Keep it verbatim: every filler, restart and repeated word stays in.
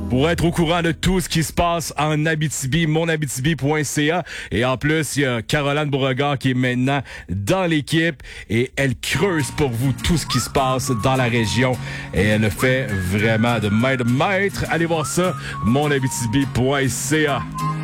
Pour être au courant de tout ce qui se passe en Abitibi, mon abitibi point c a. Et en plus, il y a Caroline Beauregard qui est maintenant dans l'équipe et elle creuse pour vous tout ce qui se passe dans la région. Et elle le fait vraiment de maître de maître. Allez voir ça, mon abitibi point c a.